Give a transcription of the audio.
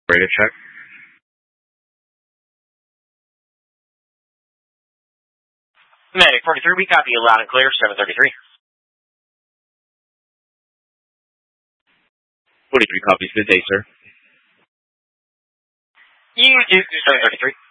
Radio check. Medic 43, we copy you loud and clear, 733. 43 copies. Good day, sir. You do 733.